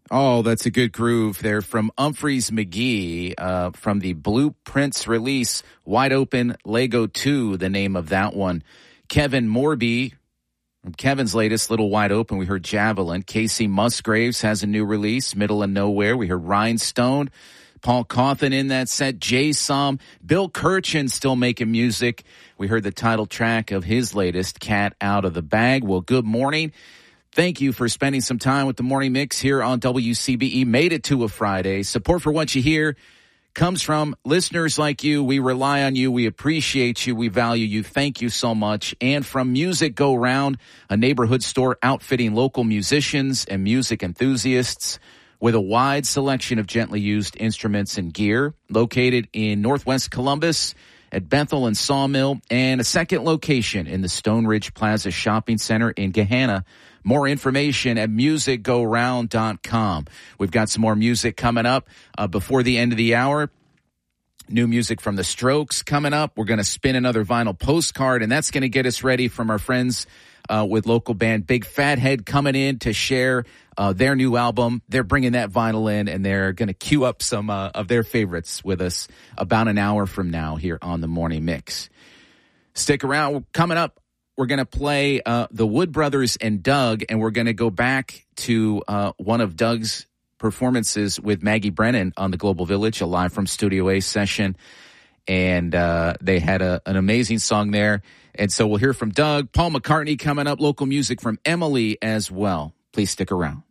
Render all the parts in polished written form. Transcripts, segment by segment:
Oh, that's a good groove there from Humphreys McGee from the Blueprints release, Wide Open Lego 2, the name of that one. Kevin Morby, from Kevin's latest, Little Wide Open, we heard Javelin. Casey Musgraves has a new release, Middle of Nowhere. We heard Rhinestone. Paul Cawthon in that set. Jay Som. Bill Kirchen still making music. We heard the title track of his latest, Cat Out of the Bag. Well, good morning. Thank you for spending some time with the Morning Mix here on WCBE. Made it to a Friday. Support for what you hear comes from listeners like you. We rely on you. We appreciate you. We value you. Thank you so much. And from Music Go Round, a neighborhood store outfitting local musicians and music enthusiasts with a wide selection of gently used instruments and gear, located in Northwest Columbus at Bethel and Sawmill, and a second location in the Stone Ridge Plaza Shopping Center in Gahanna. More information at musicgoround.com. We've got some more music coming up before the end of the hour. New music from The Strokes coming up. We're going to spin another vinyl postcard, and that's going to get us ready from our friends with local band Big Fathead coming in to share their new album. They're bringing that vinyl in, and they're going to queue up some of their favorites with us about an hour from now here on the Morning Mix. Stick around. Coming up, we're going to play the Wood Brothers and Doug, and we're going to go back to one of Doug's performances with Maggie Brennan on the Global Village, a live from Studio A session. And they had an amazing song there. And so we'll hear from Doug. Paul McCartney coming up, local music from Emily as well. Please stick around.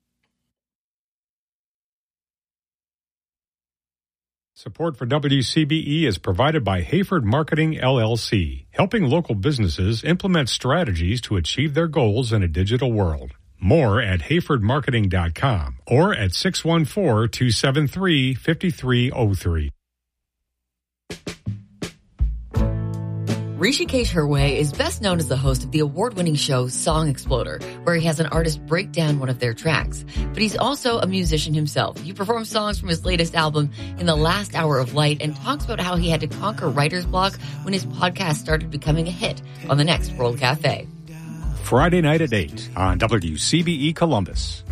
Support for WCBE is provided by Hayford Marketing, LLC, helping local businesses implement strategies to achieve their goals in a digital world. More at hayfordmarketing.com or at 614-273-5303. Rishikesh Hirway is best known as the host of the award-winning show Song Exploder, where he has an artist break down one of their tracks. But he's also a musician himself. He performs songs from his latest album, In the Last Hour of Light, and talks about how he had to conquer writer's block when his podcast started becoming a hit on the next World Cafe. Friday night at 8 on WCBE Columbus.